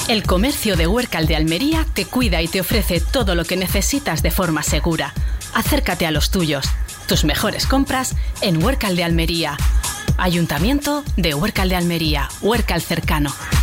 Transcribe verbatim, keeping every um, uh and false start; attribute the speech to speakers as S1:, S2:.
S1: El comercio de Huércal de Almería te cuida y te ofrece todo lo que necesitas de forma segura. Acércate a los tuyos. Tus mejores compras en Huércal de Almería. Ayuntamiento de Huércal de Almería. Huércal cercano.